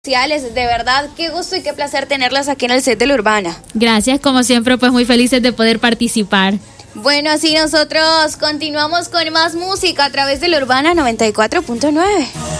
sociales. De verdad, qué gusto y qué placer tenerlas aquí en el set de La Urbana. Gracias, como siempre, pues muy felices de poder participar. Bueno, así nosotros continuamos con más música a través de La Urbana 94.9.